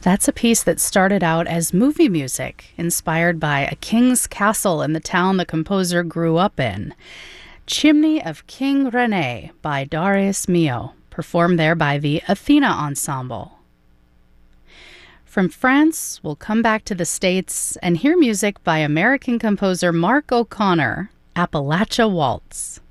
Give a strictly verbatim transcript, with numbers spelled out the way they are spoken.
That's a piece that started out as movie music, inspired by a king's castle in the town the composer grew up in. Chimney of King Rene by Darius Milhaud, performed there by the Athena Ensemble. From France, we'll come back to the States and hear music by American composer Mark O'Connor, Appalachia Waltz.